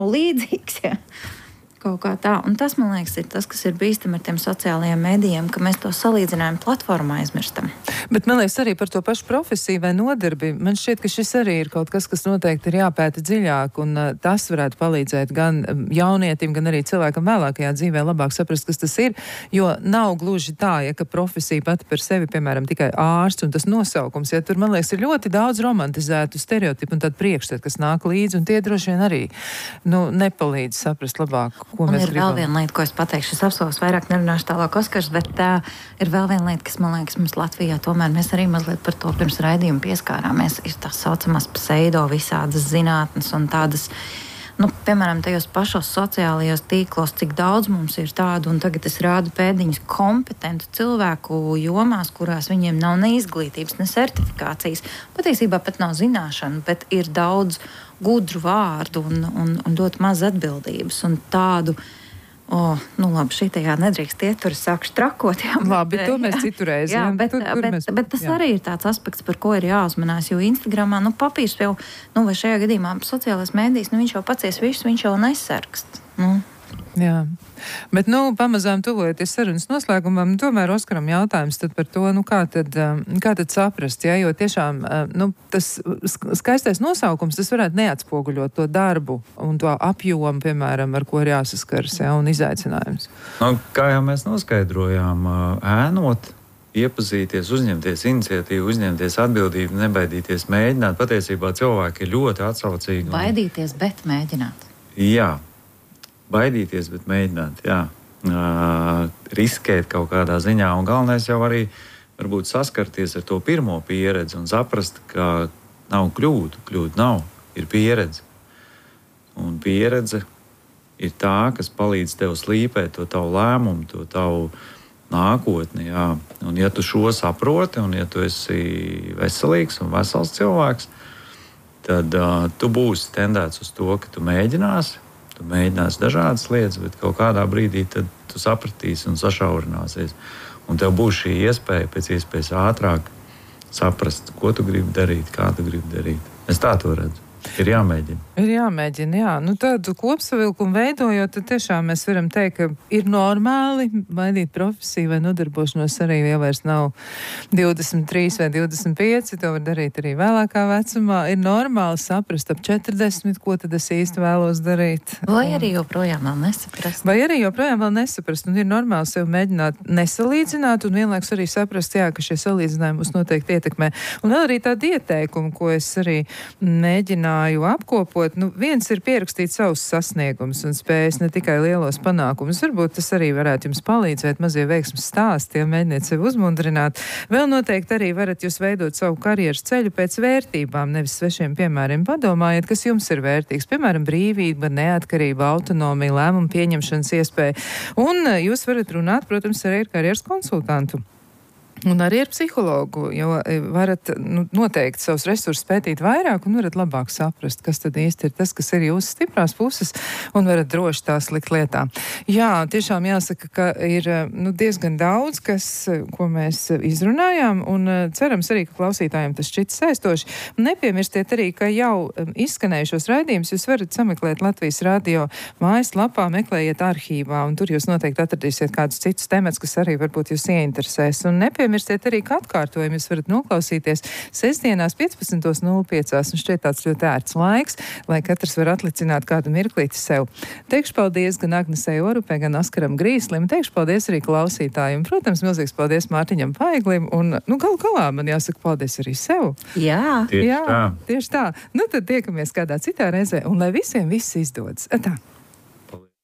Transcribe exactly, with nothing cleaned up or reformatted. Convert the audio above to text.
līdzīgs. Ja? Kaut kā tā. Un tas, man liekas, ir tas, kas ir bīstami ar tiem sociālajiem medijiem, ka mēs to salīdzinājumu platformu aizmirstam. Bet man liekas arī par to pašu profesiju vai nodarbi. Man šķiet, ka šis arī ir kaut kas, kas noteikti ir jāpēta dziļāk, un uh, tas varētu palīdzēt gan jaunietim, gan arī cilvēkam vēlākajā dzīvē labāk saprast, kas tas ir, jo nav gluži tā, ja ka profesija pati par sevi, piemēram, tikai ārsts un tas nosaukums, ja tur, man liekas, ir ļoti daudz romantizētu stereotipu un tādu priekšstatu, kas nāk līdzi, un tie droši vien arī, nu, nepalīdz saprast labāk, ko un mēs ir gribam. Vēl viena lieta, ko es pateikšu, es apsolos vairāk nerunāšu tālāk Oskars, bet tā uh, ir vēl viena lieta, kas, man liekas, mums Latvijā tomēr mēs arī mazliet par to pirms raidījuma pieskārāmies. Ir tās saucamās pseido visādas zinātnes un tādas, nu, piemēram, tajos pašos sociālajos tīklos, cik daudz mums ir tādu, un tagad es rādu pēdiņas kompetentu cilvēku jomās, kurās viņiem nav ne izglītības, ne certifikācijas. Patiesībā pat nav zināšana, bet ir daudz gudru vārdu un, un, un ļoti maz atbildības. Un tādu, oh, nu labi, šitajā nedrīkst iet, tur es sākšu trakot. Jā, labi, bet, to mēs jā, citu reizi. Jā, Jā, bet, tur, tur bet, mēs, bet tas jā. arī ir tāds aspekts, par ko ir jāuzmanās, jo Instagramā, nu, papīrs jau, nu, vai šajā gadījumā sociālais mēdījis, nu, viņš jau pacies visus, viņš jau nesarkst. Nu. Jā, bet, nu, pamazām tuvojoties sarunas noslēgumam, tomēr Oskaram jautājums tad par to, nu, kā tad, kā tad saprast, ja, jo tiešām, nu, tas skaistais nosaukums, tas varētu neatspoguļot to darbu un to apjomu, piemēram, ar ko ir jāsaskars, ja, un izaicinājums. Nu, kā jau mēs noskaidrojām, ēnot, iepazīties, uzņemties iniciatīvu, uzņemties atbildību, nebaidīties mēģināt, patiesībā cilvēki ir ļoti atsaucīgi. Un... Baidīties, bet mēģināt. Jā. Baidīties, bet mēģināt, jā. Uh, riskēt kaut kādā ziņā. Un galvenais jau arī varbūt saskarties ar to pirmo pieredzi un saprast, ka nav kļūdu. Kļūdu nav, ir pieredze. Un pieredze ir tā, kas palīdz tev slīpēt to tavu lēmumu, to tavu nākotni. Jā. Un ja tu šo saproti, un ja tu esi veselīgs un vesels cilvēks, tad uh, tu būsi tendēts uz to, ka tu mēģināsi. Tu mēģinās dažādas lietas, bet kaut kādā brīdī tad tu sapratīsi un sašaurināsies. Un tev būs šī iespēja pēc iespējas ātrāk saprast, ko tu gribi darīt, kā tu gribi darīt. Es tā to redzu. Ir jāmēģina. Ir jāmēģina, jā. Nu, tādu kopsavilkumu veidojot, tad tiešām mēs varam teikt, ka ir normāli mainīt profesiju vai nodarbošanos arī, ja vairs nav divdesmit trīs vai divdesmit pieci, to var darīt arī vēlākā vecumā. Ir normāli saprast ap četrdesmit, ko tad es īsti vēlos darīt. Vai arī joprojām vēl nesaprast. Vai arī joprojām vēl nesaprast, un ir normāli sev mēģināt nesalīdzināt, un vienlaikus arī saprast, jā, ka šie salīdzinājumi mūs noteikti ietekmē. Un vēl arī tādi ieteikumi, ko es arī mēģināju apkopot. Nu, viens ir pierakstīt savus sasniegumus un spējas, ne tikai lielos panākumus. Varbūt tas arī varētu jums palīdzēt, mazie veiksmes stāsti, ja mēģiniet sevi uzmundrināt. Vēl noteikti arī varat jūs veidot savu karjeras ceļu pēc vērtībām, nevis svešiem piemēriem. Padomājiet, kas jums ir vērtīgs. Piemēram, brīvība, neatkarība, autonomija, lēmumu pieņemšanas iespēja. Un jūs varat runāt, protams, arī ar karjeras konsultantu. Un arī ar psihologu, jo varat nu, noteikti savus resursus pētīt vairāk un varat labāk saprast, kas tad īsti ir tas, kas ir jūsu stiprās puses, un varat droši tās likt lietā. Jā, tiešām jāsaka, ka ir nu, diezgan daudz, kas, ko mēs izrunājām, un cerams arī, ka klausītājiem tas šķits saistoši. Nepiemirstiet arī, ka jau izskanējušos raidījumus jūs varat sameklēt Latvijas radio mājaslapā, meklējiet arhīvā, un tur jūs noteikti atradīsiet kādus citus temats, kas arī varbūt jūs ieinteresēs. Un nepiemirstiet Mirstiet arī, ka atkārtojumu jūs varat noklausīties sestdienās piecpadsmit nulle pieci, un šķiet tāds ļoti ērts laiks, lai katrs var atlicināt kādu mirklīti sev. Teikšu paldies gan Agnesei Orupē, gan Oskaram Grīslim, teikšu paldies arī klausītājiem. Protams, milzīgs paldies Mārtiņam Paiglim, un, nu, gal galā man jāsaka paldies arī sev. Jā. Tieši Jā, tā. Tieši tā. Nu, tad tiekamies kādā citā reizē, un lai visiem viss izdodas. Tā.